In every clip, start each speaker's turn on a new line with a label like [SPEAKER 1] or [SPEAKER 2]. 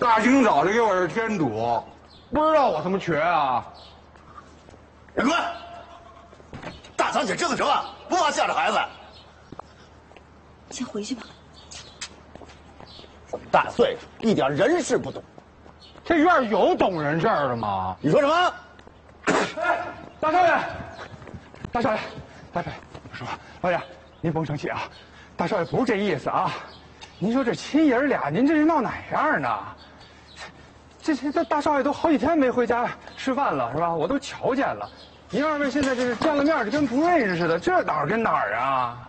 [SPEAKER 1] 大清早的给我这添堵，不知道我他妈瘸啊！
[SPEAKER 2] 人滚！大小姐知道什么？不怕吓着孩子？
[SPEAKER 3] 先回去吧。
[SPEAKER 2] 这么大岁数，一点人事不懂。
[SPEAKER 1] 这院有懂人这儿的吗？
[SPEAKER 2] 你说什么？
[SPEAKER 1] 哎，大少爷，大少爷，来，说，老爷，您甭生气啊，大少爷不是这意思啊。您说这亲爷俩，您这是闹哪样呢？这大少爷都好几天没回家吃饭了，是吧？我都瞧见了。您二位现在这是见了面就跟不认识似的，这哪儿跟哪儿啊？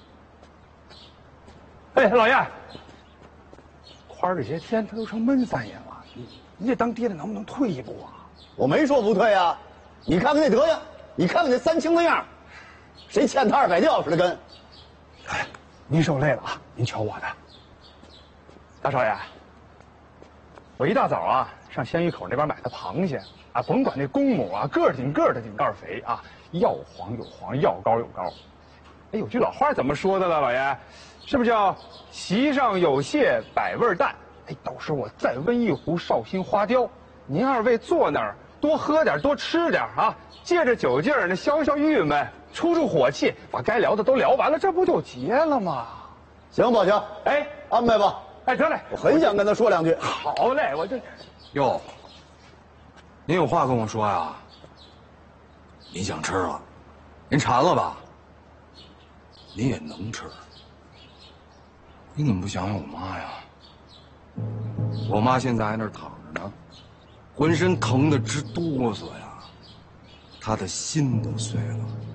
[SPEAKER 1] 哎，老爷，宽这些天他都成闷三爷了，你这当爹的能不能退一步啊？
[SPEAKER 2] 我没说不退啊，你看看那德行，你看看那三清的样，谁欠他200吊似的跟。
[SPEAKER 1] 哎，您受累了啊，您瞧我的。大少爷，我一大早啊上鲜鱼口那边买的螃蟹啊，甭管那公母啊，个儿挺个儿的，顶盖肥啊，要黄有黄，要高有高。哎，有句老话怎么说的了，老爷？是不是叫席上有蟹百味淡？哎，到时候我再温一壶绍兴花雕，您二位坐那儿多喝点，多吃点啊，借着酒劲儿那消消郁闷，出出火气，把该聊的都聊完了，这不就结了吗？
[SPEAKER 2] 行，宝强，
[SPEAKER 1] 哎，
[SPEAKER 2] 安排吧。
[SPEAKER 1] 哎，得嘞，
[SPEAKER 2] 我很想跟他说2句。
[SPEAKER 1] 好嘞，我这
[SPEAKER 4] 哟，您有话跟我说呀？您想吃了，您馋了吧？您也能吃。你怎么不想想我妈呀？我妈现在还那儿躺着呢，浑身疼得直哆嗦呀，她的心都碎了。